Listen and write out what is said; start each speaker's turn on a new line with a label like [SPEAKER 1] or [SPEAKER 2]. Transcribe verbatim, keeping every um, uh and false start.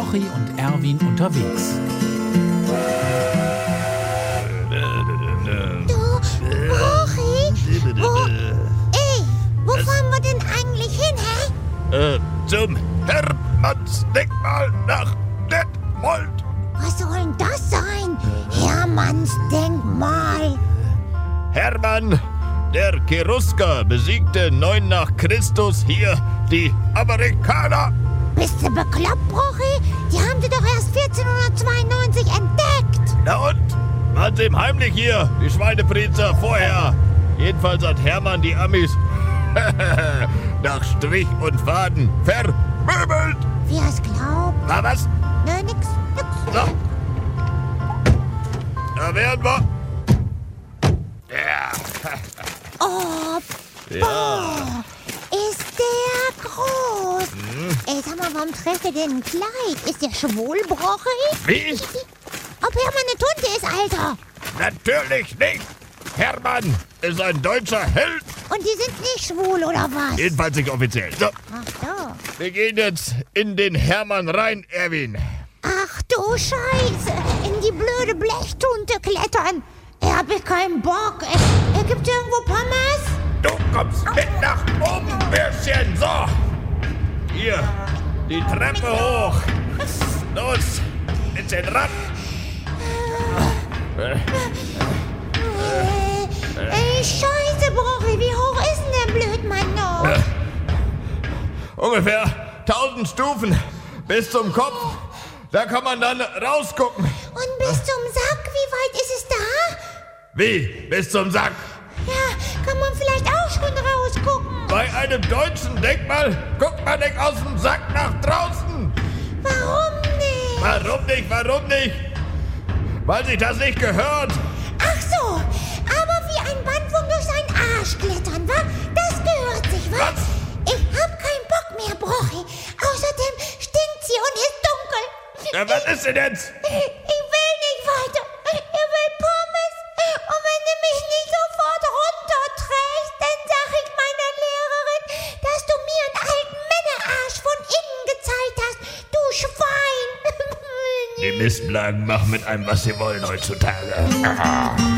[SPEAKER 1] Brochi und Erwin unterwegs.
[SPEAKER 2] Du, Brochi? Wo, ey, wo fahren wir denn eigentlich hin, hä?
[SPEAKER 3] Äh, zum Hermannsdenkmal nach Detmold.
[SPEAKER 2] Was soll denn das sein? Hermannsdenkmal.
[SPEAKER 3] Hermann, der Cherusker, besiegte neun nach Christus hier die Amerikaner.
[SPEAKER 2] Bist du bekloppt, Brochi? Die haben sie doch erst vierzehnhundertzweiundneunzig entdeckt.
[SPEAKER 3] Na und? Waren sie ihm heimlich hier, die Schweinepriester, vorher? Jedenfalls hat Hermann die Amis nach Strich und Faden vermöbelt.
[SPEAKER 2] Wie er's glaubt.
[SPEAKER 3] Na was?
[SPEAKER 2] Nö, nix, nix.
[SPEAKER 3] So. Da wären wir. Ja.
[SPEAKER 2] Oh, boah. Ist der groß. Hm. Ey, sag mal, warum trägt er denn ein Kleid? Ist der schwul, Brochi?
[SPEAKER 3] Wie?
[SPEAKER 2] Ob Hermann eine Tunte ist, Alter?
[SPEAKER 3] Natürlich nicht. Hermann ist ein deutscher Held.
[SPEAKER 2] Und die sind nicht schwul, oder was?
[SPEAKER 3] Jedenfalls nicht offiziell. So.
[SPEAKER 2] Ach so.
[SPEAKER 3] Wir gehen jetzt in den Hermann rein, Erwin.
[SPEAKER 2] Ach du Scheiße. In die blöde Blechtunte klettern. Er hab ich keinen Bock. Er, er gibt irgendwo Pommes?
[SPEAKER 3] Du kommst mit nach oben, Bärchen. So. Hier, die Treppe hoch. Los, bisschen ran.
[SPEAKER 2] Äh, ey, Scheiße, Brochi. Wie hoch ist denn der Blödmann noch?
[SPEAKER 3] Äh, ungefähr tausend Stufen bis zum Kopf. Da kann man dann rausgucken.
[SPEAKER 2] Und bis zum Sack, wie weit ist es da?
[SPEAKER 3] Wie? Bis zum Sack?
[SPEAKER 2] Ja, kann man vielleicht auch schon rausgucken.
[SPEAKER 3] Bei einem deutschen Denkmal guckt man nicht aus dem Sack nach draußen.
[SPEAKER 2] Warum nicht?
[SPEAKER 3] Warum nicht? Warum nicht? Weil sich das nicht gehört.
[SPEAKER 2] Ach so, aber wie ein Bandwurm durch seinen Arsch klettern, wa? Das gehört sich, wa?
[SPEAKER 3] Was?
[SPEAKER 2] Ich hab keinen Bock mehr, Brochi. Außerdem stinkt's hier und ist dunkel.
[SPEAKER 3] Ja, was ist denn jetzt?
[SPEAKER 2] Ich will nicht weiter. Ich will Pommes. Und wenn du mich nicht sofort runterträgst, dann sag ich meiner Lehrerin, dass du mir einen alten Männerarsch von innen gezeigt hast. Du Schwein.
[SPEAKER 3] Die Mistblagen machen mit einem, was sie wollen heutzutage. Aha.